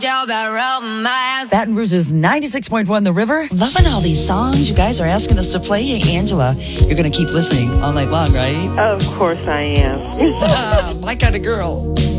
Baton Rouge's 96.1 The River. Loving all these songs you guys are asking us to play. Hey, Angela, you're going to keep listening all night long, right? Of course I am. My kind of girl.